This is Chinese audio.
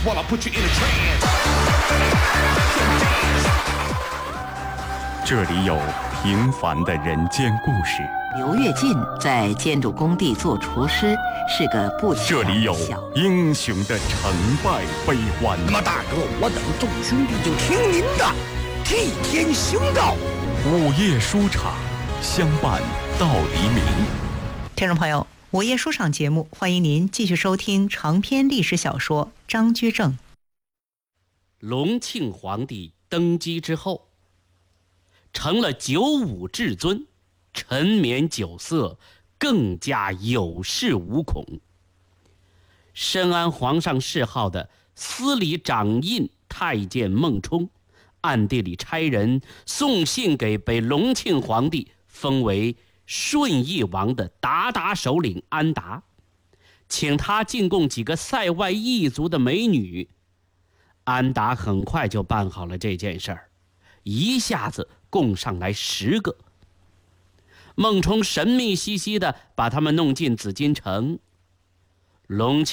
while I put you in a trance. 这里有平凡的人间故事， 刘跃进在建筑工地做厨师，是个不起眼的这里有小英雄的成败悲欢。 那么大哥，我等众兄弟就听您的，替天行道。 午夜书场，相伴到黎明。 听众朋友，午夜书场节目，欢迎您继续收听长篇历史小说《张居正》。 隆庆皇帝登基之后，成了九五至尊，沉湎酒色，更加有恃无恐。深谙皇上嗜好的司礼掌印太监孟冲，暗地里差人送信给被隆庆皇帝封为顺义王的鞑靼首领安达，请他进贡几个塞外异族的美女。安达很快就办好了这件事儿，一下子供上来10个。孟冲神秘兮兮地把他们弄进紫禁城。隆庆